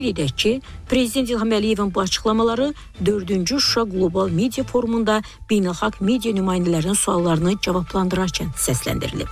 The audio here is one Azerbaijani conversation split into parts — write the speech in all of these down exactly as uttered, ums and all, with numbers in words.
Qeyd ki, Prezident İlham Əliyevin bu açıqlamaları dördüncü Şuşa Qlobal Media Forumunda beynəlxalq media nümayəndələrinin suallarını cavablandırarkən səsləndirilib.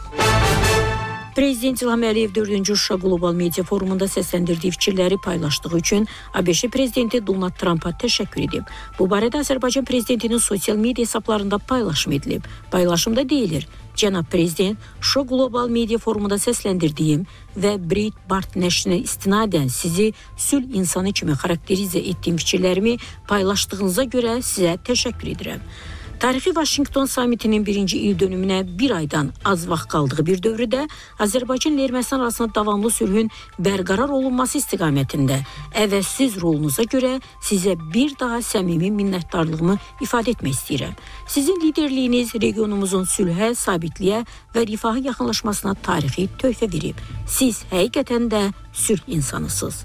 Prezident İlham Əliyev dördüncü Şuşa Qlobal Media Forumunda səsləndirdiyi fikirləri paylaşdığı üçün ABŞ prezidenti Donald Trumpa təşəkkür edib. Bu barədə Azərbaycan prezidentinin sosial media hesablarında paylaşım edilib. Paylaşımda deyilir: Cənab Prezident, Şuşa Qlobal Media Forumunda səsləndirdiyim və Breitbart nəşrinə istinadən sizi sülh insanı kimi xarakterizə etdiyim fikirlərimi paylaşdığınıza görə sizə təşəkkür edirəm. Tarixi Vaşinqton samitinin birinci il dönümünə bir aydan az vaxt qaldığı bir dövrdə Azərbaycan ilə Ermənistan arasında davamlı sülhün bərqərar olunması istiqamətində əvəzsiz rolunuza görə sizə bir daha səmimi minnətdarlığımı ifadə etmək istəyirəm. Sizin liderliyiniz regionumuzun sülhə, sabitliyə və rifaha yaxınlaşmasına tarixi töhfə verib. Siz həqiqətən də sülh insanısınız.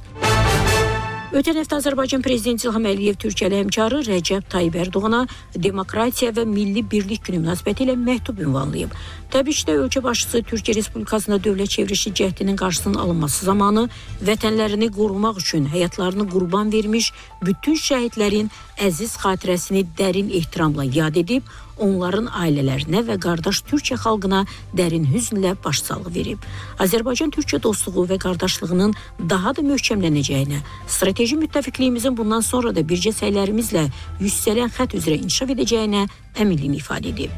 Ötən həftə Azərbaycan Prezidenti İlham Əliyev Türkiyəli həmkarı Rəcəb Tayyib Ərdoğana Demokratiya və Milli Birlik Günü münasibətilə məktub ünvanlayıb. Təbrikdə ölkə başçısı Türkiyə Respublikasında dövlət çevrilişi cəhdinin qarşısının alınması zamanı vətənlərini qorumaq üçün həyatlarını qurban vermiş bütün şəhidlərin əziz xatirəsini dərin ehtiramla yad edib, onların ailələrinə və qardaş Türkiyə xalqına dərin hüznlə başsağlığı verib. Azərbaycan-Türkiyə dostluğu və qardaşlığının daha da möhkəmlənəcəyinə, strateji müttəfiqliyimizin bundan sonra da bircə səylərimizlə yüksələn xətt üzrə inkişaf edəcəyinə əminliyini ifadə edib.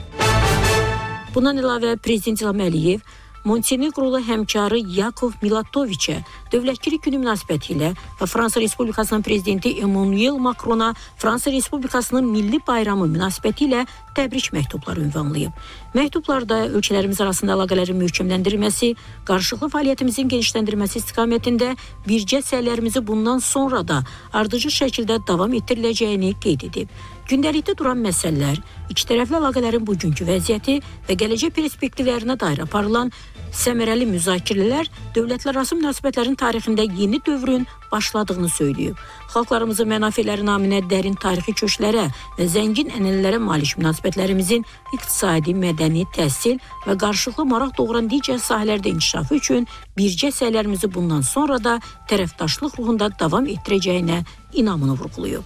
Bundan əlavə Prezident İlham Əliyev Monteneqrolu həmkarı Yakov Milatoviçə Dövlətçilik Günü münasibətilə və Fransa Respublikasının prezidenti Emmanuel Macrona Fransa Respublikasının milli bayramı münasibətilə təbrik məktubları ünvanlayıb. Məktublarda ölkələrimiz arasında əlaqələrin möhkəmləndirilməsi, qarşılıqlı fəaliyyətimizin genişləndirilməsi istiqamətində bircə səylərimizi bundan sonra da ardıcıl şəkildə davam etdiriləcəyini qeyd edib. Gündəlikdə duran məsələlər, ikitərəfli əlaqələrin bugünkü vəziyyəti və gələcək perspektivlərinə dair aparılan səmərəli müzakirələr dövlətlərarası münasibətlərin tarixində yeni dövrün başladığını söyləyib. Xalqlarımızın mənafeləri naminə dərin tarixi köşklərə və zəngin ənənələrə malik münasibətlərimizin iqtisadi, mədəni, təhsil və qarşılıqlı maraq doğuran digər sahələrdə inkişafı üçün bircə səylərimizi bundan sonra da tərəfdaşlıq ruhunda davam etdirəcəyinə inamını vurğulayıb.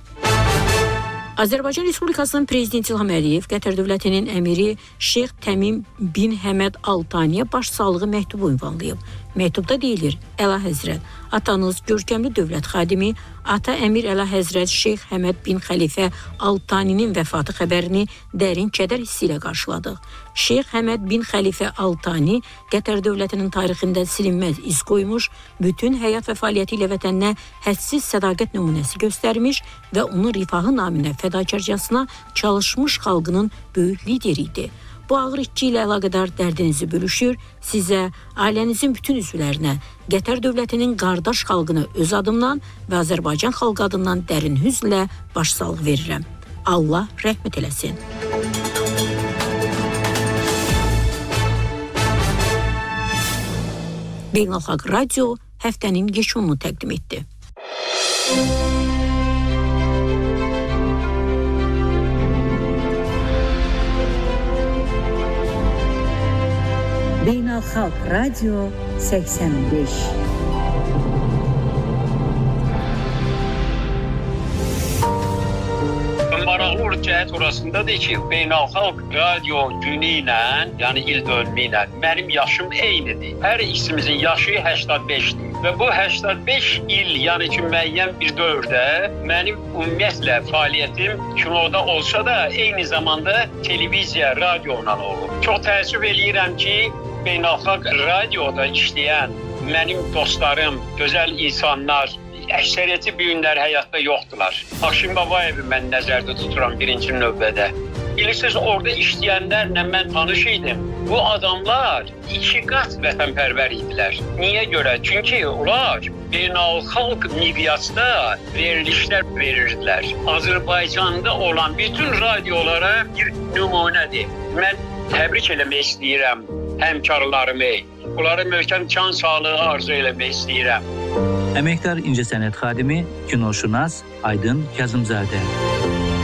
Azərbaycan Respublikasının Prezidenti İlham Əliyev Qətər dövlətinin əmiri Şeyx Təmim bin Həməd Al Thaniyə başsağlığı məktubu ünvanlayıb. Məktubda deyilir: Əla Həzrət, atanız görkəmli dövlət xadimi, ata əmir Əla Həzrət Şeyx Həməd bin Xəlifə Al Thaninin vəfatı xəbərini dərin kədər hissi ilə qarşıladıq. Şeyx Həməd bin Xəlifə Al Thani Qətər dövlətinin tarixində silinməz iz qoymuş, bütün həyat və fəaliyyəti ilə vətəninə hədsiz sədaqət nümunəsi göstərmiş və onun rifahı naminə fədakarcasına çalışmış xalqının böyük lideri idi. Bu ağır itki ilə əlaqədar dərdinizi bölüşür, sizə, ailənizin bütün üzvlərinə, Qətər dövlətinin qardaş xalqına öz adımdan və Azərbaycan xalqı adından dərin hüznlə başsağlığı verirəm. Allah rəhmət eləsin. Beynəlxalq Radio həftənin yekununu təqdim etdi. Beynəlxalq Radio səksən beş. Maraqlı cəhət orasındadır ki, Beynəlxalq Radio günü ilə, yəni il dönümü ilə mənim yaşım eynidir. Hər ikimizin yaşı səksən beşdir. Və bu səksən beş il, yəni ki, müəyyən bir dövrdə mənim ümumiyyətlə fəaliyyətim kinoda olsa da, eyni zamanda televiziya, radioyla olur. Çox təəssüf eləyirəm ki, Beynəlxalq radioda işləyən mənim dostlarım, gözəl insanlar, əksəriyyəti bu günlər həyatda yoxdular. Haşim Babayevi mən nəzərdə tuturam birinci növbədə. Bilirsiniz, orada işləyənlərlə mən tanış idim. Bu adamlar iki qat vətənpərvər idilər. Niyə görə? Çünki onlar beynəlxalq miqyasda verilişlər verirdilər. Azərbaycanda olan bütün radiolara bir nümunədir. Mən təbrik eləmək istəyirəm həmkarlarımı. Onlara möhkəm can sağlığı arzu eləmək istəyirəm. Əməkdar incəsənət xadimi, kinoşünas Aydın Kazımzadə.